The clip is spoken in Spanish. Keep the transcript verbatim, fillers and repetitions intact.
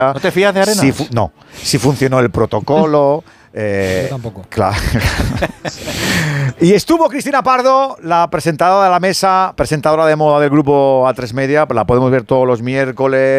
¿No te fías de Arenas? Si no, si funcionó el protocolo. Eh, Yo tampoco. Claro. Y estuvo Cristina Pardo, la presentadora de la mesa, presentadora de moda del grupo A tres Media. La podemos ver todos los miércoles.